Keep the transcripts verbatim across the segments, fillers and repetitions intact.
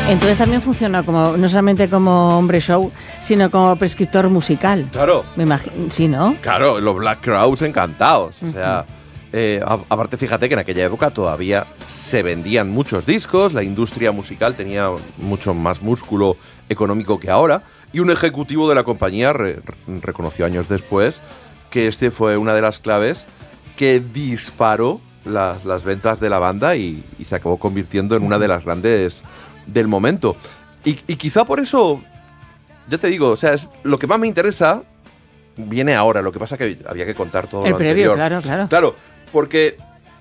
Entonces también funciona como no solamente como hombre show, sino como prescriptor musical. Claro. Me imagino, sí, ¿no? Claro, los Black Crowes encantados. Uh-huh. O sea, eh, a, aparte fíjate que en aquella época todavía se vendían muchos discos, la industria musical tenía mucho más músculo económico que ahora, y un ejecutivo de la compañía re, re, reconoció años después que este fue una de las claves que disparó las, las ventas de la banda y, y se acabó convirtiendo en una de las grandes del momento. Y, y quizá por eso, ya te digo, o sea, es, lo que más me interesa viene ahora. Lo que pasa que había que contar todo el lo previo, anterior. Claro, claro. Claro, porque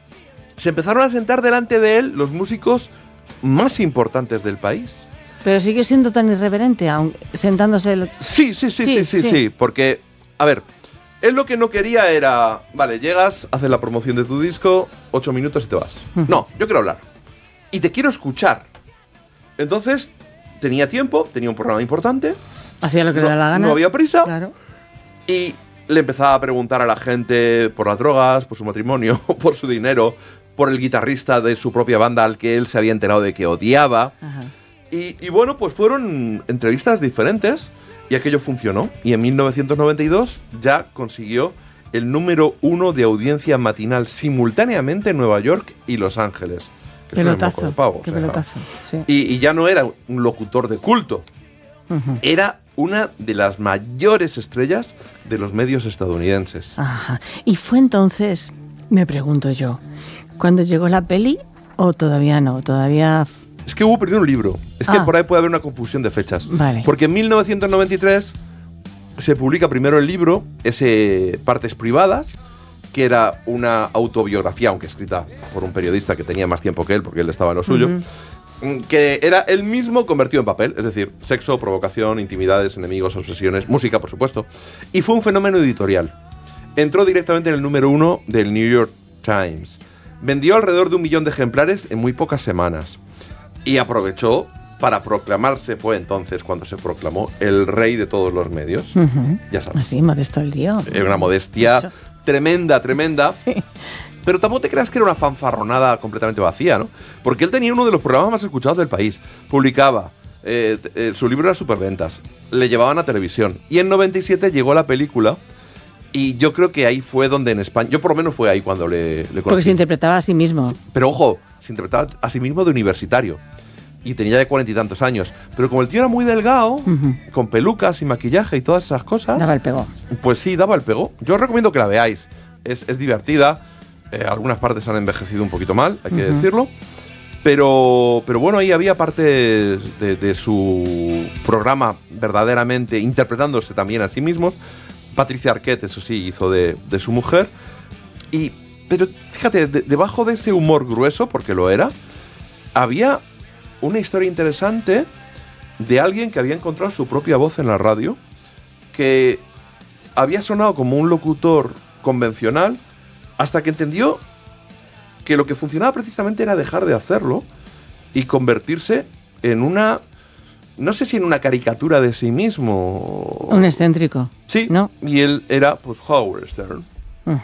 se empezaron a sentar delante de él los músicos más importantes del país. Pero sigue siendo tan irreverente, aun sentándose... El... Sí, sí, sí, sí, sí, sí, sí, sí, porque, a ver, él lo que no quería era, vale, llegas, haces la promoción de tu disco, ocho minutos y te vas. Uh-huh. No, yo quiero hablar. Y te quiero escuchar. Entonces, tenía tiempo, tenía un programa importante. Hacía lo que no, le da la gana. No había prisa. Claro. Y le empezaba a preguntar a la gente por las drogas, por su matrimonio, por su dinero, por el guitarrista de su propia banda al que él se había enterado de que odiaba. Ajá. Y, y bueno, pues fueron entrevistas diferentes y aquello funcionó. Y en mil novecientos noventa y dos ya consiguió el número uno de audiencia matinal simultáneamente en Nueva York y Los Ángeles. Que pelotazo, de pavo, qué o sea, pelotazo, sí. Y, y ya no era un locutor de culto. Uh-huh. Era una de las mayores estrellas de los medios estadounidenses. Ajá. Y fue entonces, me pregunto yo, ¿cuándo llegó la peli o todavía no? Todavía... Es que hubo primero un libro. Es ah. que por ahí puede haber una confusión de fechas. Vale. Porque en mil novecientos noventa y tres se publica primero el libro, ese Partes Privadas, que era una autobiografía, aunque escrita por un periodista que tenía más tiempo que él, porque él estaba en lo suyo, uh-huh. que era él mismo convertido en papel, es decir, sexo, provocación, intimidades, enemigos, obsesiones, música, por supuesto. Y fue un fenómeno editorial. Entró directamente en el número uno del New York Times. Vendió alrededor de un millón de ejemplares en muy pocas semanas. Y aprovechó para proclamarse, fue entonces cuando se proclamó el rey de todos los medios. Uh-huh. Ya sabes. Así, modesto el tío. Era una modestia Eso. tremenda, tremenda. Sí. Pero tampoco te creas que era una fanfarronada completamente vacía, ¿no? Porque él tenía uno de los programas más escuchados del país. Publicaba, eh, eh, su libro era superventas, le llevaban a televisión. Y en noventa y siete llegó la película. Y yo creo que ahí fue donde en España... Yo por lo menos fue ahí cuando le, le conocí. Porque se interpretaba a sí mismo. Sí, pero ojo, se interpretaba a sí mismo de universitario. Y tenía ya cuarenta y tantos años. Pero como el tío era muy delgado, uh-huh. con pelucas y maquillaje y todas esas cosas... Daba el pego. Pues sí, daba el pego. Yo os recomiendo que la veáis. Es, es divertida. Eh, algunas partes han envejecido un poquito mal, hay uh-huh. que decirlo. Pero, pero bueno, ahí había parte de, de su programa verdaderamente interpretándose también a sí mismos. Patricia Arquette, eso sí, hizo de, de su mujer. Y, pero fíjate, de, debajo de ese humor grueso, porque lo era, había una historia interesante de alguien que había encontrado su propia voz en la radio, que había sonado como un locutor convencional, hasta que entendió que lo que funcionaba precisamente era dejar de hacerlo y convertirse en una... No sé si en una caricatura de sí mismo. Un excéntrico. Sí, ¿no? Y él era, pues, Howard Stern. Uh-huh.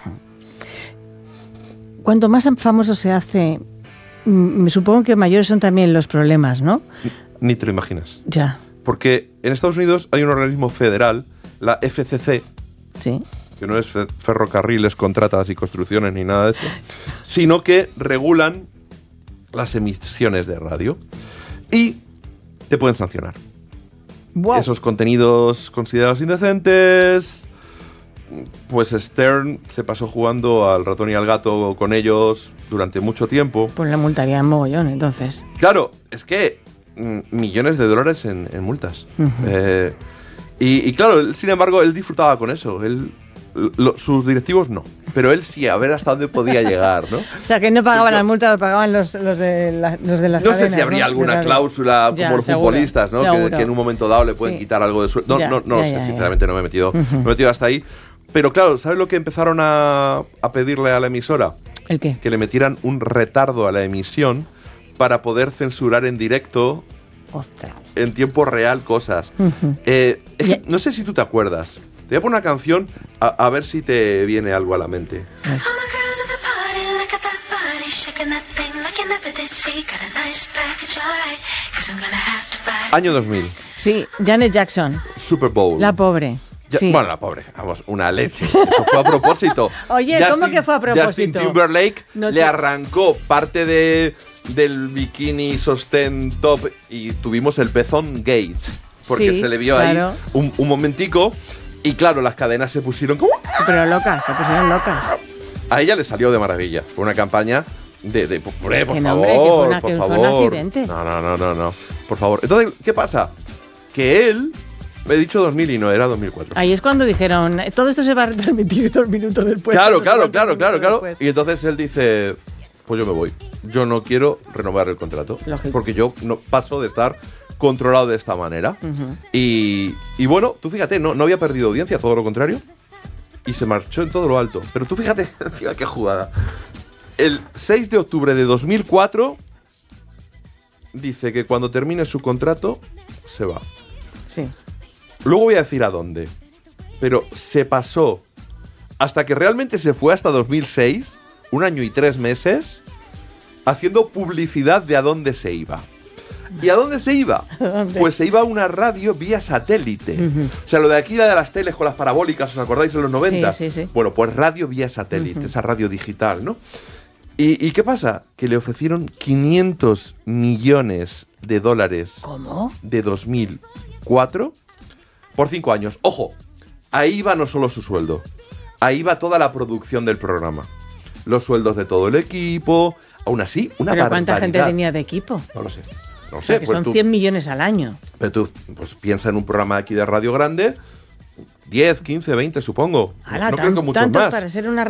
Cuanto más famoso se hace, me supongo que mayores son también los problemas, ¿no? Ni, ni te lo imaginas. Ya. Porque en Estados Unidos hay un organismo federal, la F C C. Sí. Que no es ferrocarriles, contratas y construcciones ni nada de eso, sino que regulan las emisiones de radio. Y te pueden sancionar. Wow. Esos contenidos considerados indecentes, pues Stern se pasó jugando al ratón y al gato con ellos durante mucho tiempo. Pues la multaría en mogollón, entonces. Claro, es que mm, millones de dólares en, en multas. Uh-huh. Eh, y, y claro, él, sin embargo, él disfrutaba con eso. Él, lo, sus directivos no. Pero él sí, a ver hasta dónde podía llegar, ¿no? O sea, que no pagaban las multas, lo pagaban los, los, de, la, los de las No cadenas, sé si habría ¿no? alguna cláusula como ya, los seguro, futbolistas, ¿no? Que, que en un momento dado le pueden sí. quitar algo de sueldo. No, ya, no, no ya, sé, ya, sinceramente ya. no me he metido, uh-huh. no me he metido hasta ahí. Pero claro, ¿sabes lo que empezaron a, a pedirle a la emisora? ¿El qué? Que le metieran un retardo a la emisión para poder censurar en directo, Ostras. en tiempo real, cosas. Uh-huh. Eh, yeah. No sé si tú te acuerdas. Te voy a poner una canción a, a ver si te viene algo a la mente. Yes. Año dos mil. Sí, Janet Jackson. Super Bowl. La pobre. Ya, sí. Bueno, la pobre, vamos, una leche. Eso fue a propósito. Oye, Justin, ¿cómo que fue a propósito? Justin Timberlake No le te... arrancó parte de, del bikini sostén top y tuvimos el pezón gate. Porque Sí, se le vio claro. ahí un, un momentico y claro, las cadenas se pusieron como... Pero locas, se pusieron locas. A ella le salió de maravilla. Fue una campaña de... de por, por Que favor, no, hombre, que fue una- por que fue un favor. accidente. No, no, no, no, no. Por favor. Entonces, ¿qué pasa? Que él... Me he dicho dos mil y no, era dos mil cuatro. Ahí es cuando dijeron, todo esto se va a retransmitir dos minutos después. Claro, no sé claro, cuántos claro, claro, minutos claro. después. Y entonces él dice, pues yo me voy. Yo no quiero renovar el contrato. Lógico. Porque yo no paso de estar controlado de esta manera. Ujú. y, y bueno, tú fíjate, no, no había perdido audiencia, todo lo contrario. Y se marchó en todo lo alto. Pero tú fíjate, tío, qué jugada. El seis de octubre de dos mil cuatro dice que cuando termine su contrato se va. Sí. Luego voy a decir a dónde. Pero se pasó hasta que realmente se fue hasta dos mil seis, un año y tres meses, haciendo publicidad de a dónde se iba. ¿Y a dónde se iba? dónde? Pues se iba a una radio vía satélite. Ujú. O sea, lo de aquí, la de las teles con las parabólicas, ¿os acordáis en los noventa? Sí, sí, sí. Bueno, pues radio vía satélite, Ujú. esa radio digital, ¿no? ¿Y, ¿Y qué pasa? Que le ofrecieron quinientos millones de dólares ¿Cómo? de dos mil cuatro por cinco años. Ojo, ahí va no solo su sueldo, ahí va toda la producción del programa. Los sueldos de todo el equipo, aún así, una ¿Pero barbaridad. cuánta gente tenía de equipo? No lo sé. No O sé, sea, que pues son tú, cien millones al año. pero tú pues, piensa en un programa aquí de radio grande, diez, quince, veinte supongo. Ala, no tan- creo que muchos tantos más. para ser una